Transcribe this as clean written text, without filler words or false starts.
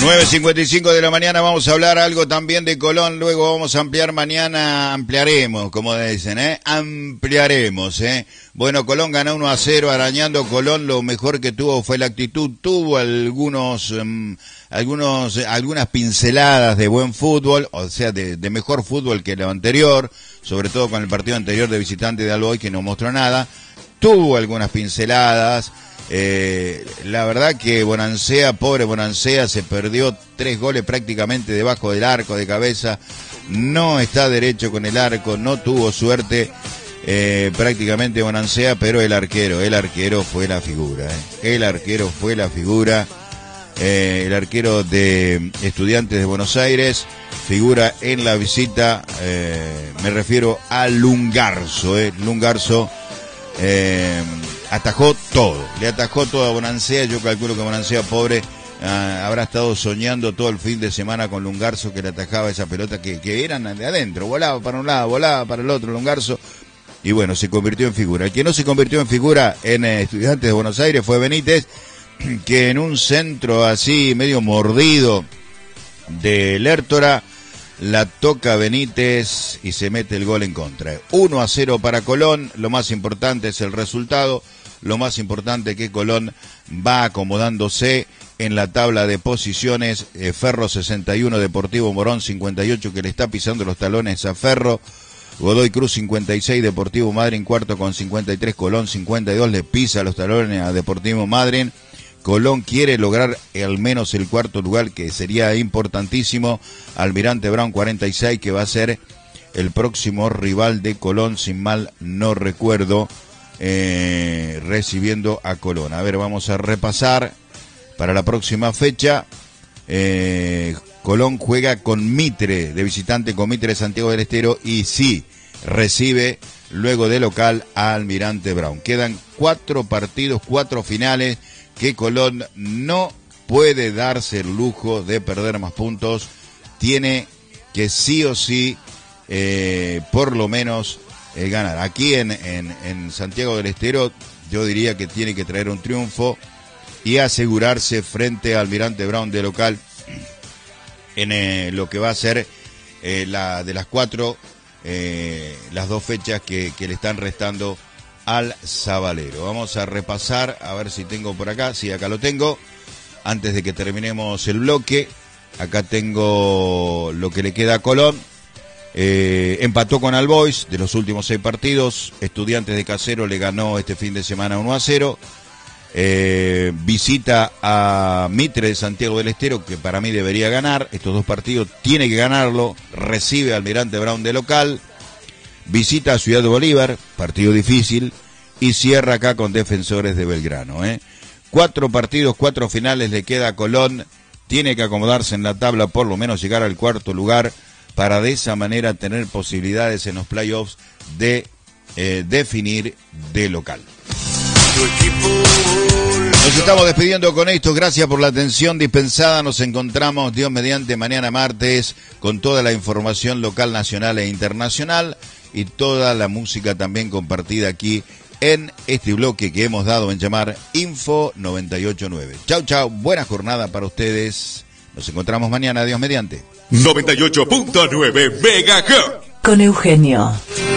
9:55 de la mañana, vamos a hablar algo también de Colón, luego vamos a ampliar mañana, ampliaremos, como dicen, ampliaremos, Bueno, Colón ganó 1-0, arañando Colón, lo mejor que tuvo fue la actitud, tuvo algunas pinceladas de buen fútbol, o sea, de mejor fútbol que lo anterior, sobre todo con el partido anterior de visitante de Alboy, que no mostró nada, tuvo algunas pinceladas. La verdad que Bonansea, pobre Bonansea, se perdió 3 goles prácticamente debajo del arco de cabeza, no está derecho con el arco, no tuvo suerte prácticamente Bonansea, pero el arquero fue la figura, el arquero fue la figura, el arquero de Estudiantes de Buenos Aires, figura en la visita, me refiero a Lungarzo, Lungarzo, atajó todo, le atajó todo a Bonansea. Yo calculo que Bonansea, pobre, habrá estado soñando todo el fin de semana con Lungarzo, que le atajaba esa pelota que eran de adentro, volaba para un lado, volaba para el otro Lungarzo, y bueno, se convirtió en figura. El que no se convirtió en figura en Estudiantes de Buenos Aires fue Benítez, que en un centro así medio mordido de Lertora la toca Benítez y se mete el gol en contra. 1-0 para Colón. Lo más importante es el resultado, lo más importante es que Colón va acomodándose en la tabla de posiciones. Ferro 61, Deportivo Morón 58, que le está pisando los talones a Ferro. Godoy Cruz 56, Deportivo Madryn cuarto con 53, Colón 52, le pisa los talones a Deportivo Madryn. Colón quiere lograr al menos el cuarto lugar, que sería importantísimo. Almirante Brown 46, que va a ser el próximo rival de Colón, sin mal no recuerdo, recibiendo a Colón. A ver, vamos a repasar para la próxima fecha. Colón juega con Mitre, de visitante con Mitre de Santiago del Estero, y sí, recibe luego de local a Almirante Brown. Quedan 4 partidos, 4 finales, que Colón no puede darse el lujo de perder más puntos. Tiene que sí o sí, por lo menos, ganar. Aquí en Santiago del Estero, yo diría que tiene que traer un triunfo y asegurarse frente a Almirante Brown de local en lo que va a ser la de las 4, las 2 fechas que le están restando al Sabalero. Vamos a repasar, a ver si tengo por acá, sí, acá lo tengo, antes de que terminemos el bloque. Acá tengo lo que le queda a Colón. Empató con Albois de los últimos 6 partidos. Estudiantes de Casero le ganó este fin de semana 1-0. Visita a Mitre de Santiago del Estero, que para mí debería ganar estos 2 partidos, tiene que ganarlo. Recibe a Almirante Brown de local. Visita a Ciudad de Bolívar, partido difícil, y cierra acá con Defensores de Belgrano. 4 partidos, 4 finales le queda a Colón. Tiene que acomodarse en la tabla, por lo menos llegar al cuarto lugar, para de esa manera tener posibilidades en los playoffs de definir de local. Nos estamos despidiendo con esto. Gracias por la atención dispensada. Nos encontramos, Dios mediante, mañana martes con toda la información local, nacional e internacional, y toda la música también compartida aquí en este bloque que hemos dado en llamar Info 98.9. Chau, chau. Buena jornada para ustedes. Nos encontramos mañana, Dios mediante. 98.9 MHz. Con Eugenio.